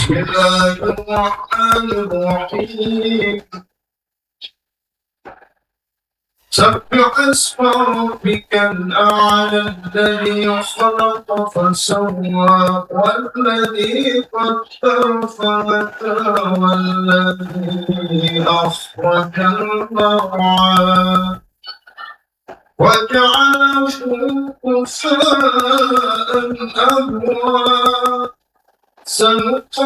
بسم الله الرحمن الرحيم سبح اسم ربك الأعلى الذي خلق فسوى والذي قدر فهدى والذي أخرج المرعى وجعله غثاء أهوى سنقرئك